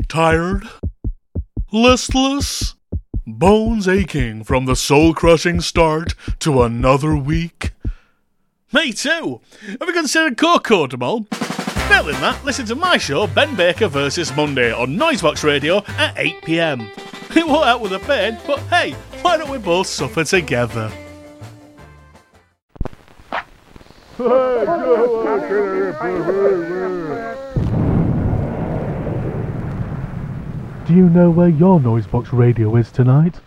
Tired? Listless? Bones aching from the soul-crushing start to another week? Me too! Have you considered Cocodamol? Failing that, listen to my show Ben Baker vs Monday on Noisebox Radio at 8pm. It won't help with the pain, but hey, why don't we both suffer together? Do you know where your Noisebox Radio is tonight?